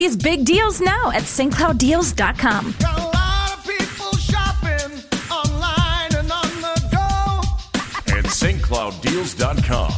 These big deals now at stclouddeals.com. Got a lot of people shopping online and on the go at stclouddeals.com.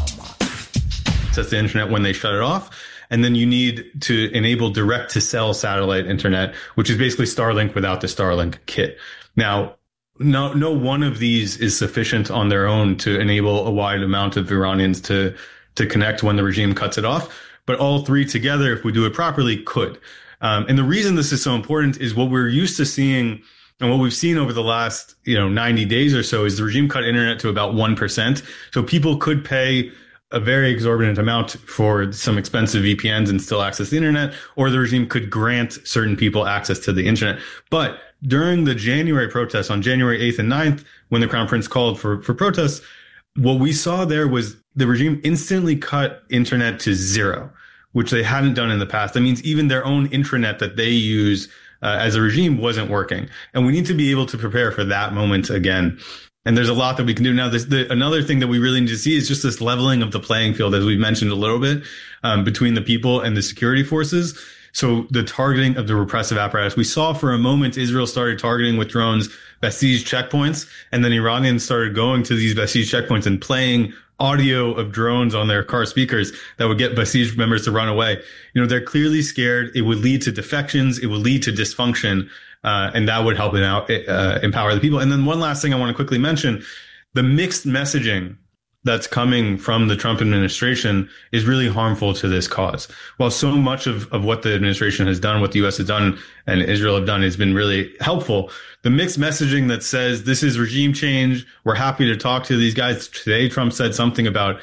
That's the internet when they shut it off. And then you need to enable direct-to-cell satellite internet, which is basically Starlink without the Starlink kit. Now, no one of these is sufficient on their own to enable a wide amount of Iranians to connect when the regime cuts it off. But all three together, if we do it properly, could. And the reason this is so important is what we're used to seeing and what we've seen over the last, 90 days or so is the regime cut internet to about 1%. So people could pay a very exorbitant amount for some expensive VPNs and still access the internet, or the regime could grant certain people access to the internet. But during the January protests on January 8th and 9th, when the Crown Prince called for protests, what we saw there was the regime instantly cut internet to zero, which they hadn't done in the past. That means even their own intranet that they use as a regime wasn't working. And we need to be able to prepare for that moment again. And there's a lot that we can do now. Another thing that we really need to see is just this leveling of the playing field, as we've mentioned a little bit, between the people and the security forces. So the targeting of the repressive apparatus. We saw for a moment Israel started targeting with drones Basij checkpoints, and then Iranians started going to these Basij checkpoints and playing audio of drones on their car speakers that would get Basij members to run away. They're clearly scared. It would lead to defections. It would lead to dysfunction. And that would help empower the people. And then one last thing I want to quickly mention, the mixed messaging that's coming from the Trump administration is really harmful to this cause. While so much of what the administration has done, what the U.S. has done and Israel have done has been really helpful, the mixed messaging that says this is regime change, we're happy to talk to these guys. Today, Trump said something about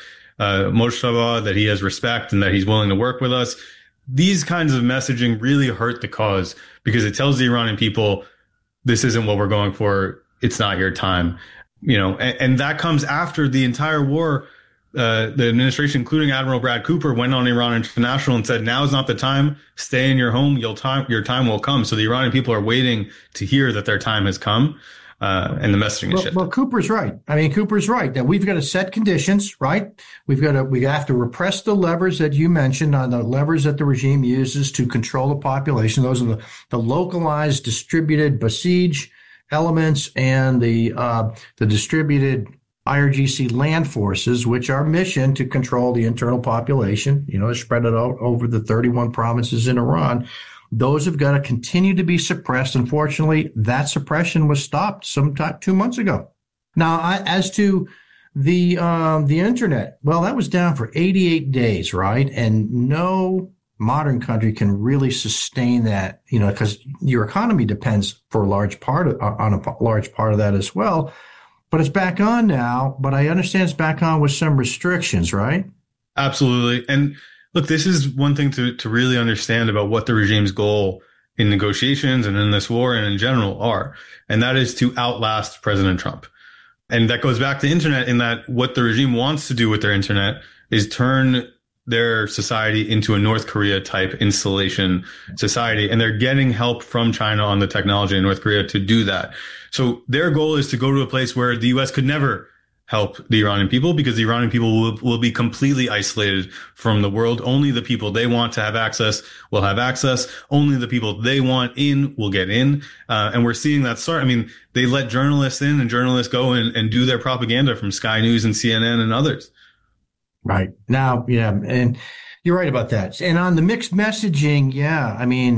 Mojtaba, that he has respect and that he's willing to work with us. These kinds of messaging really hurt the cause because it tells the Iranian people, this isn't what we're going for. It's not your time. And that comes after the entire war. The administration, including Admiral Brad Cooper, went on Iran International and said, now is not the time. Stay in your home. Your time will come. So the Iranian people are waiting to hear that their time has come. And the messaging is shifting. Well, Cooper's right. Cooper's right that we've got to set conditions, right? We have to repress the levers that you mentioned, on the levers that the regime uses to control the population. Those are the localized, distributed Basij elements and the distributed IRGC land forces, which are mission to control the internal population. Spread it out over the 31 provinces in Iran. Those have got to continue to be suppressed. Unfortunately, that suppression was stopped sometime 2 months ago. Now, as to the internet, well, that was down for 88 days, right? And no modern country can really sustain that, because your economy depends for a large part of that as well. But it's back on now. But I understand it's back on with some restrictions, right? Absolutely. And look, this is one thing to really understand about what the regime's goal in negotiations and in this war and in general are. And that is to outlast President Trump. And that goes back to internet, in that what the regime wants to do with their internet is turn their society into a North Korea type installation society. And they're getting help from China on the technology in North Korea to do that. So their goal is to go to a place where the U.S. could never help the Iranian people, because the Iranian people will be completely isolated from the world. Only the people they want to have access will have access. Only the people they want in will get in. And we're seeing that start. They let journalists in, and journalists go and do their propaganda from Sky News and CNN and others. Right. Now, yeah, and you're right about that. And on the mixed messaging, yeah,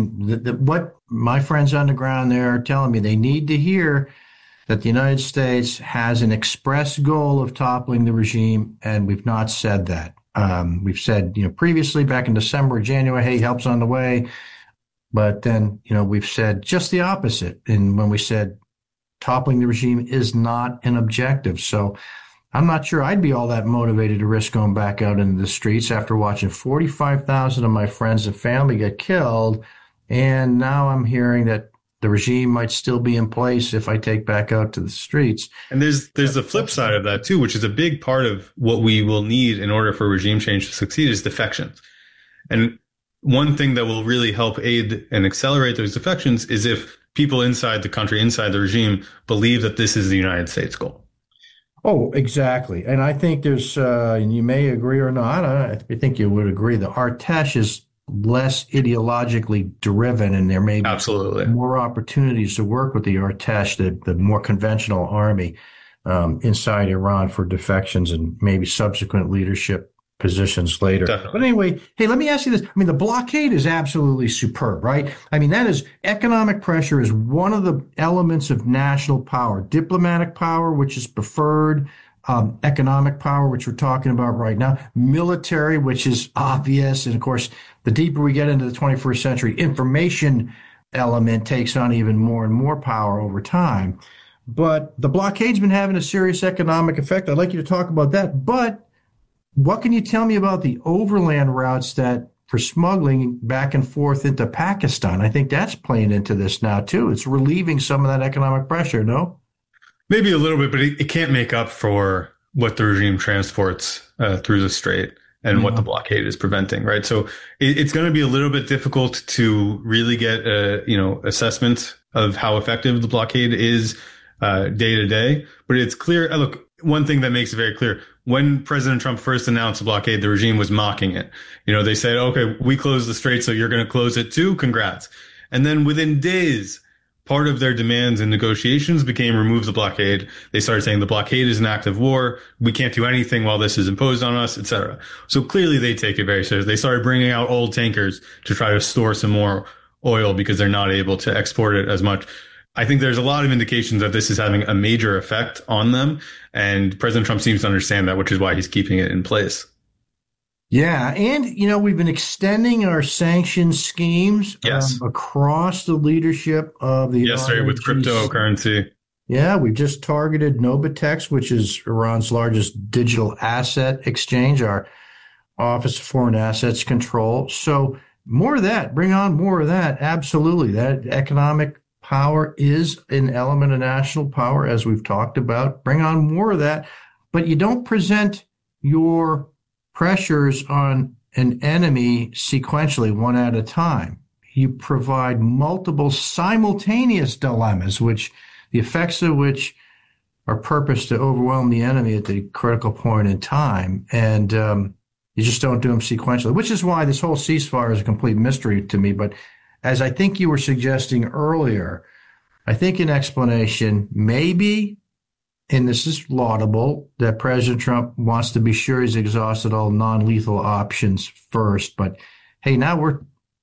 what my friends on the ground there are telling me, they need to hear that the United States has an express goal of toppling the regime, and we've not said that. We've said, previously back in December, January, hey, help's on the way. But then, we've said just the opposite. And when we said toppling the regime is not an objective. So I'm not sure I'd be all that motivated to risk going back out into the streets after watching 45,000 of my friends and family get killed. And now I'm hearing that the regime might still be in place if I take back out to the streets. And there's the flip side of that too, which is a big part of what we will need in order for regime change to succeed, is defections. And one thing that will really help aid and accelerate those defections is if people inside the country, inside the regime, believe that this is the United States goal. Oh, exactly. And I think there's, and you may agree or not, I think you would agree that Artesh is less ideologically driven, and there may be Absolutely. more opportunities to work with the Artesh, the more conventional army inside Iran for defections and maybe subsequent leadership positions later. Definitely. But anyway, hey, let me ask you this. I mean, the blockade is absolutely superb, right? I mean, that is economic pressure is one of the elements of national power, diplomatic power, which is preferred, economic power, which we're talking about right now, military, which is obvious. And of course, the deeper we get into the 21st century, information element takes on even more and more power over time. But the blockade's been having a serious economic effect. I'd like you to talk about that. But what can you tell me about the overland routes that for smuggling back and forth into Pakistan? I think that's playing into this now, too. It's relieving some of that economic pressure, no? Maybe a little bit, but it can't make up for what the regime transports through the strait and what the blockade is preventing, right? So it's going to be a little bit difficult to really get a assessment of how effective the blockade is day to day. But it's clear. Look, one thing that makes it very clear: when President Trump first announced the blockade, the regime was mocking it. They said, "Okay, we closed the strait, so you're going to close it too. Congrats!" And then within days, part of their demands and negotiations became remove the blockade. They started saying the blockade is an act of war. We can't do anything while this is imposed on us, etc. So clearly they take it very seriously. They started bringing out old tankers to try to store some more oil because they're not able to export it as much. I think there's a lot of indications that this is having a major effect on them. And President Trump seems to understand that, which is why he's keeping it in place. Yeah. And, we've been extending our sanction schemes across the leadership of the yesterday with cryptocurrency. Yeah. We've just targeted Novitex, which is Iran's largest digital asset exchange, our Office of Foreign Assets Control. So more of that. Bring on more of that. Absolutely. That economic power is an element of national power, as we've talked about. Bring on more of that. But you don't present your pressures on an enemy sequentially, one at a time. You provide multiple simultaneous dilemmas, which the effects of which are purposed to overwhelm the enemy at the critical point in time. And you just don't do them sequentially, which is why this whole ceasefire is a complete mystery to me. But as I think you were suggesting earlier, I think an explanation may be, and this is laudable, that President Trump wants to be sure he's exhausted all non-lethal options first. But hey, now we're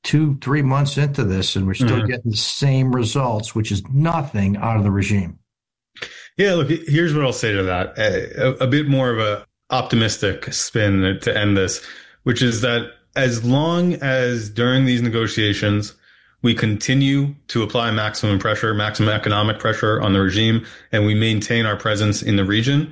2-3 months into this and we're still getting the same results, which is nothing out of the regime. Yeah, look, here's what I'll say to that. A bit more of a optimistic spin to end this, which is that as long as during these negotiations, we continue to apply maximum pressure, maximum economic pressure on the regime, and we maintain our presence in the region,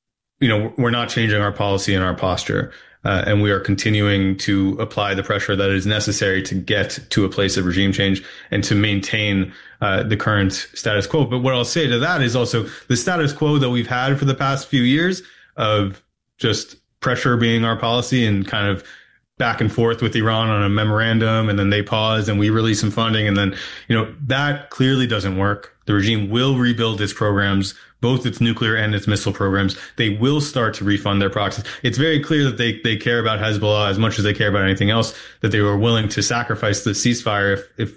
we're not changing our policy and our posture. And we are continuing to apply the pressure that is necessary to get to a place of regime change and to maintain the current status quo. But what I'll say to that is also the status quo that we've had for the past few years of just pressure being our policy and kind of back and forth with Iran on a memorandum, and then they pause and we release some funding. And then, that clearly doesn't work. The regime will rebuild its programs, both its nuclear and its missile programs. They will start to refund their proxies. It's very clear that they care about Hezbollah as much as they care about anything else, that they were willing to sacrifice the ceasefire if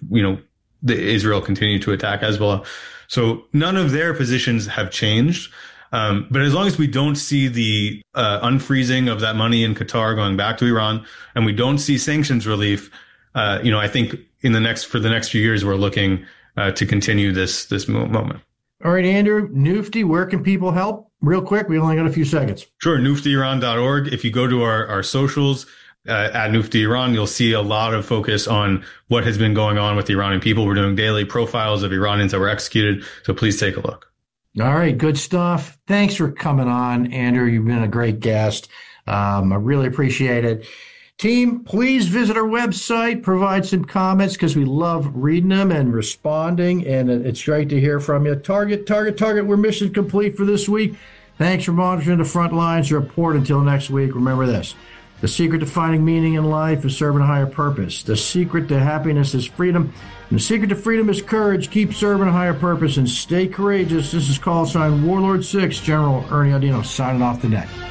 Israel continued to attack Hezbollah. So none of their positions have changed. But as long as we don't see the unfreezing of that money in Qatar going back to Iran, and we don't see sanctions relief, I think for the next few years, we're looking to continue this moment. All right, Andrew, Nufti, where can people help? Real quick, we only got a few seconds. Sure, nuftyiran.org. If you go to our socials at Nufti Iran, you'll see a lot of focus on what has been going on with the Iranian people. We're doing daily profiles of Iranians that were executed, so please take a look. All right, good stuff. Thanks for coming on, Andrew. You've been a great guest. I really appreciate it. Team, please visit our website, provide some comments because we love reading them and responding, and it's great to hear from you. Target. We're mission complete for this week. Thanks for monitoring the front lines. Report until next week. Remember this. The secret to finding meaning in life is serving a higher purpose. The secret to happiness is freedom. And the secret to freedom is courage. Keep serving a higher purpose and stay courageous. This is call sign Warlord 6, General Ernie Audino, signing off the net.